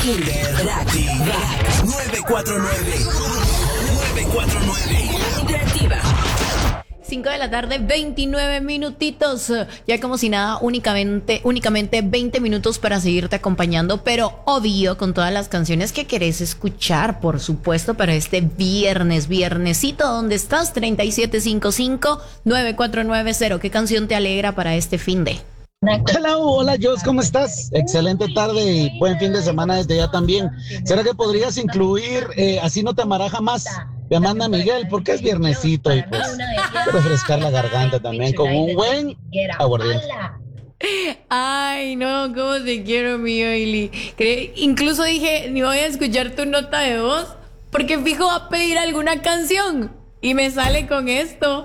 Interactiva 949 Interactiva 5 de la tarde, 29 minutitos. Ya como si nada, únicamente 20 minutos para seguirte acompañando, pero obvio con todas las canciones que querés escuchar, por supuesto, para este viernesito. ¿Dónde estás? 3755-9490. ¿Qué canción te alegra para este fin de? Hola Jos, ¿cómo estás? Excelente tarde y buen fin de semana desde ya también. ¿Será que podrías incluir Así no te amará jamás? De Amanda Miguel, porque es viernesito y pues refrescar la garganta también con un buen aguardiente. Ay, no, cómo te quiero, mi Oili. Incluso dije, ni voy a escuchar tu nota de voz, porque fijo va a pedir alguna canción y me sale con esto.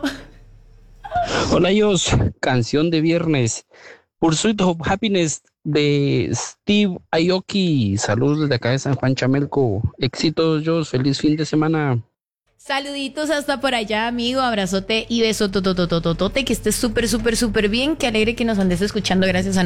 Hola Jos, canción de viernes, Pursuit of Happiness de Steve Aoki. Saludos desde acá de San Juan Chamelco. Éxitos Jos, feliz fin de semana. Saluditos hasta por allá, amigo. Abrazote y beso tototototote. Que estés súper bien. Qué alegre que nos andes escuchando gracias a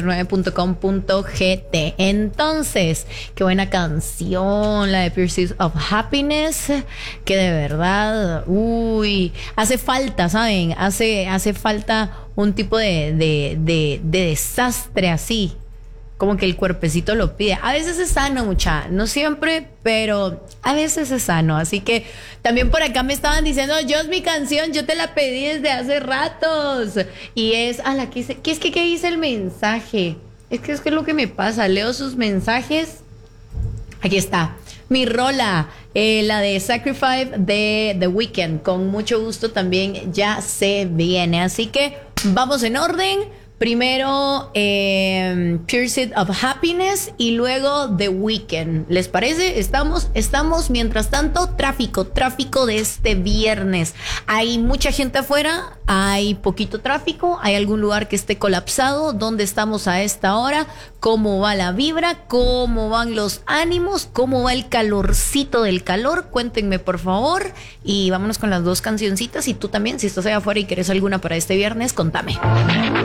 949.com.gt. Entonces, qué buena canción, la de Pursuit of Happiness. Que de verdad, hace falta, ¿saben? Hace falta un tipo de desastre así. Como que el cuerpecito lo pide. A veces es sano, mucha, no siempre, pero a veces es sano. Así que también por acá me estaban diciendo, yo es mi canción, yo te la pedí desde hace ratos. Y es, ¿qué dice el mensaje? Es que es lo que me pasa, leo sus mensajes. Aquí está, mi rola, la de Sacrifice de The Weeknd. Con mucho gusto también ya se viene. Así que vamos en orden. Primero, Pursuit of Happiness y luego The Weeknd. ¿Les parece? Estamos, mientras tanto, tráfico de este viernes. Hay mucha gente afuera, hay poquito tráfico, hay algún lugar que esté colapsado. ¿Dónde estamos a esta hora? ¿Cómo va la vibra? ¿Cómo van los ánimos? ¿Cómo va el calorcito del calor? Cuéntenme, por favor. Y vámonos con las dos cancioncitas. Y tú también, si estás allá afuera y querés alguna para este viernes, contame.